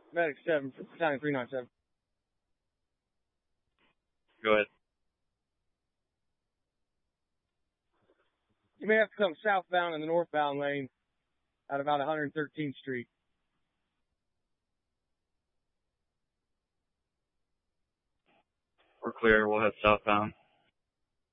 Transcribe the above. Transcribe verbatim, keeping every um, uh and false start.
Medic seven, Battalion three ninety-seven. Go ahead. You may have to come southbound in the northbound lane at about one hundred thirteenth Street. We're clear. We'll head southbound.